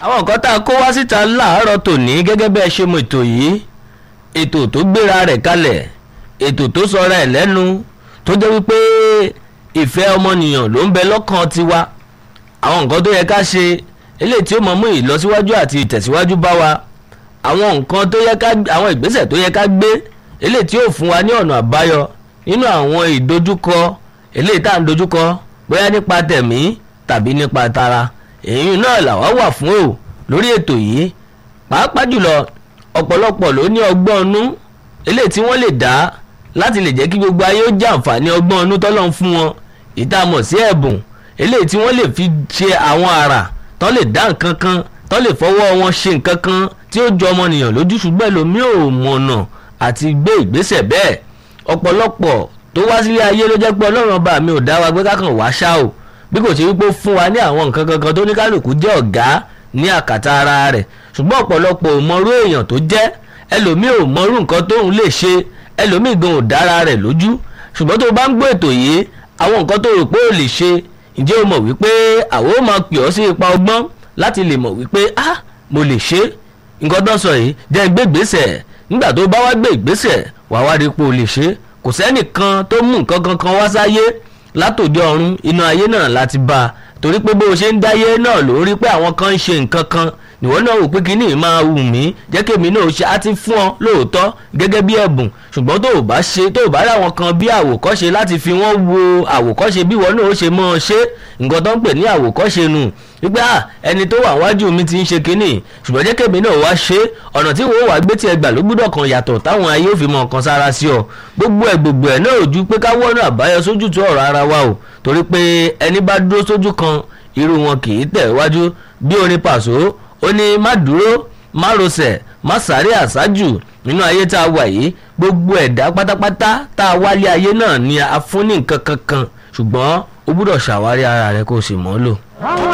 àwọn nǹkan tá a kó wá síta láàárọ̀ tòní gẹ́gẹ́ bí ẹ ṣe mọ̀ ètò yìí, ètò tó gbéra rẹ̀ kalẹ̀, ètò tó sọra ẹ̀ lẹ́nu, tó jẹ́ wípé ìfẹ́ ọmọnìyàn ló ń bẹ lọ́kàn tiwa. Àwọn nǹkan tó yẹ ká ṣe eléyìí tí ó mọ̀ mú ìlọsíwájú àti ìtẹ̀síwájú bá wa, àwọn nǹkan tó yẹ ká, àwọn ìgbésẹ̀ tó yẹ ká gbé eléyìí tí ó fún wa ní ọ̀nà àbáyọ nínú àwọn ìdojúkọ eléyìí tá à ń dojúkọ bóyá nípa tẹ̀mí tàbí nípa tara. èyí náà làwa wà fún o lórí ètò yìí. Pàápàá jùlọ ọ̀pọ̀lọpọ̀ ló ní ọgbọ́n ọnú eléyìí tí wọ́n lè dá láti lè jẹ́ kí gbogbo ayé ó jàǹfààní ọgbọ́n ọnú tọ́lọ́run fún wọn, ìtààmọ̀ sí ẹ̀bùn eléyìí tí wọ́n lè fi ṣe àwọn àrà tán lè dá nǹkan kan, tán lè fọwọ́ wọn ṣe nǹkan kan tí ó jọ ọmọnìyàn lójú, ṣùgbọ́n ẹlòmíì ò mọ̀nà àti gbé ìgbésẹ̀ bẹ́ẹ̀. Ọ̀pọ̀lọpọ̀ tó wá sílé ayé ló jẹ́ pé Ọlọ́run ọba mi ò dá wa gbé kákan wá ṣá o, bí kò ṣe wípé fún wa ní àwọn nǹkan kankan tó ní kálukú jẹ́ ọ̀gá ní àkàtà ara rẹ̀. Ṣùgbọ́n ọ̀pọ̀lọpọ̀ ò mọrú èèyàn tó jẹ́, ẹlòmíì ò mọrú nǹkan tóun lè ṣe, ẹlòmíì gan ò dára rẹ̀ lójú. Ṣùgbọ́n tó bá ń gbọ́ ètò yìí, àwọn nǹkan tó rò pé ò lè ṣe, ǹjẹ́ o mọ̀ wípé àwọn ò máa pè ọ́ sí ipa ọgbọ́n láti lè mọ̀ wípé mo lè ṣe nǹkan tó sọ yìí, jẹ́ gbé ìgbésẹ̀. Nígbà tó bá wá gbé ìgbésẹ̀, wàá wá rí pé o lè ṣe. Kò sẹ́nìkan tó mú nǹkan kankan wá sáyé látòdì ọ̀run, inú ayé náà láti bá a, torí pé bó o ṣe ń dáyé náà ló rí pé àwọn kan ń ṣe nǹkan kan, ìwọ náà wò pé kíní máa wù mí, jẹ́ kémi náà ṣe, á ti fún ọ lóòótọ́ gẹ́gẹ́ bí ẹ̀bùn. Ṣùgbọ́n tó o bá ṣe, tó o bá ráwọn kan bí àwòkọ́ṣe láti fi wọ́n wo àwòkọ́ṣe bí ìwọ náà ó ṣe mọ́ ọ ṣe, nǹkan tó ń pè ní àwòkọ́ṣe nù. wípé ẹni tó wà wájú mi ti ń ṣe kíní, ṣùgbọ́n jẹ́ kémi náà wá ṣe, ọ̀nà tí wọ́n wà gbé tiẹ̀ gbà ló gbúdọ̀ kan yàtọ̀ táwọn ayé ò fi mọ nǹkan sára sí ọ. Gbogbo ẹ̀ náà ò ju pé ká wọ́nà àbáyọ sójú tó ọ̀rọ̀ ara wa o, torí pé ẹni bá dúró sójú kan irú wọn kì í tẹ̀ wájú. Bí orin Pàṣọ ó ní má dúró, má rọsẹ̀, má sáré àsájù. Nínú ayé tá a wà yìí, gbogbo ẹ̀dá pátápátá tá a wálé ayé náà ni a fún ní nǹkan kankan, ṣùgbọ́n ó gbúdọ̀ ṣàwárí ara rẹ̀ kó o sì mọ̀ ọ́ lò.